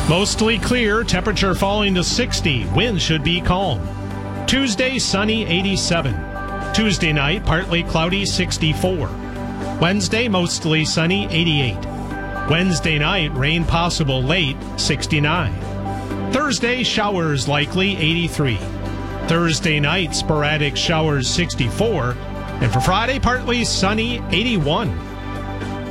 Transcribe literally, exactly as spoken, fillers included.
Mostly clear, temperature falling to sixty. Wind should be calm. Tuesday, sunny, eighty-seven. Tuesday night, partly cloudy, sixty-four. Wednesday, mostly sunny, eighty-eight. Wednesday night, rain possible late, sixty-nine. Thursday, showers likely, eighty-three. Thursday night, sporadic showers, sixty-four. And for Friday, partly sunny, eighty-one.